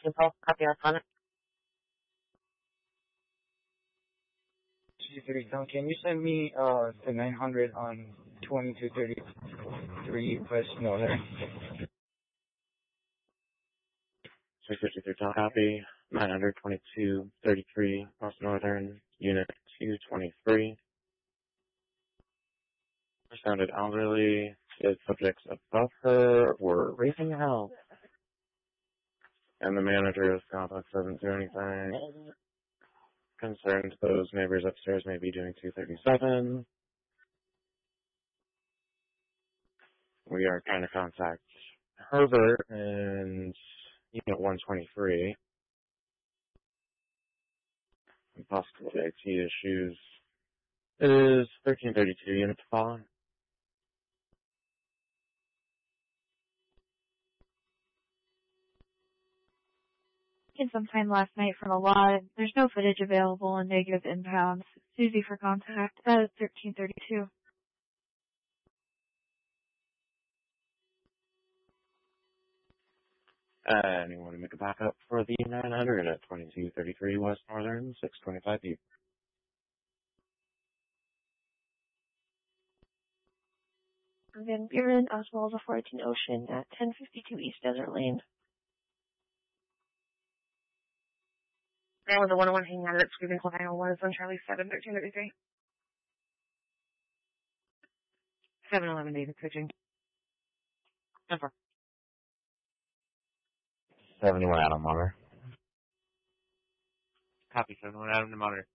Paul, copy our planet. G3, can you send me the 900 on 2233 West Northern? 653 copy. 922.33 West Northern, Unit 223. Sounded elderly. Did subjects above her were raising hell. And the manager of the complex doesn't do anything. Concerned those neighbors upstairs may be doing 237. We are trying to contact Herbert and Unit 123. Possible IT issues. It is 1332 Unit to follow. Sometime last night from a lot. There's no footage available and negative impounds. Susie for contact at 1332. Anyone to make a backup for the 900 at 2233 West Northern, 625 people. Van Buren, Oswald of 14 Ocean at 1052 East Desert Lane. Man with the 101 hanging out of it, screaming Ohio 1 is on Charlie 7, 1333. 711 David switching. 10-4. 71 Adam Monitor. Copy, 71 Adam to monitor.